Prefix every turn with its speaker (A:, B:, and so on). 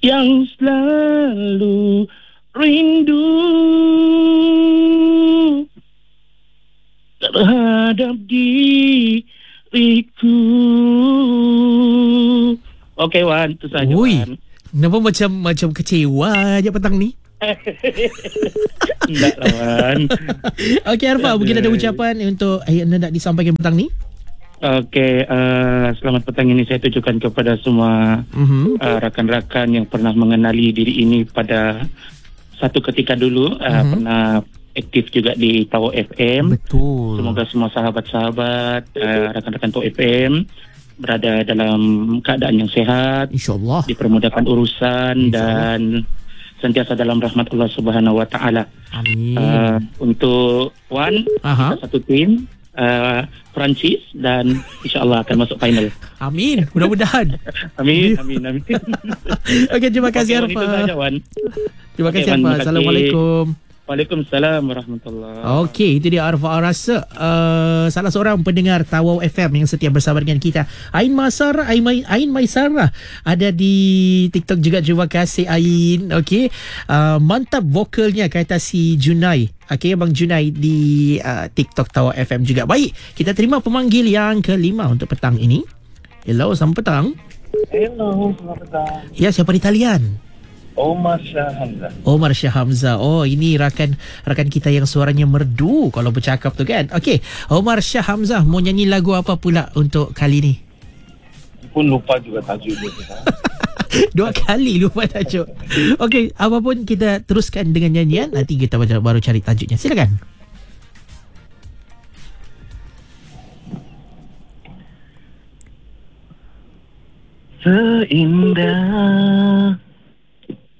A: yang selalu rindu terhadap diriku. Okey Wan, itu saja Wan.
B: Kenapa macam kecewa aja petang ni?
A: Enggak lah Wan.
B: Okey Arfa, mungkin ada ucapan untuk anda nak disampaikan petang ni?
A: Okey, selamat petang ini saya tujukan kepada semua rakan-rakan yang pernah mengenali diri ini pada satu ketika dulu, pernah aktif juga di Tawau FM.
B: Betul.
A: Semoga semua sahabat-sahabat, rakan-rakan Tawau FM berada dalam keadaan yang sehat,
B: InsyaAllah,
A: dipermudahkan urusan dan sentiasa dalam rahmat Allah Subhanahu Wa Taala.
B: Amin.
A: Untuk Wan, kita satu tim. Perancis dan insyaAllah akan masuk final.
B: Amin, mudah-mudahan.
A: Amin.
B: Okey, terima kasih Arfa. Terima kasih Arfa. Assalamualaikum.
A: Waalaikumsalam warahmatullahi.
B: Okey, itu dia Arfa. Rasa salah seorang pendengar Tawau FM yang setia bersama dengan kita. Ain Maisarah ada di TikTok juga. Terima kasih Ain. Okey, mantap vokalnya kata si Junai. Okey, Abang Junai di TikTok Tawau FM juga. Baik, kita terima pemanggil yang kelima untuk petang ini. Hello, selamat petang.
C: Hello, selamat petang.
B: Ya, siapa di talian?
C: Omar Syah Hamzah.
B: Omar Syah Hamzah. Oh, ini rakan kita yang suaranya merdu kalau bercakap tu kan. Okey, Omar Syah Hamzah mau nyanyi lagu apa pula untuk kali ni?
C: Pun lupa juga tajuk dia.
B: Dua kali lupa tajuk. Okey, apapun kita teruskan dengan nyanyian, nanti kita baru cari tajuknya. Silakan.
A: Seindah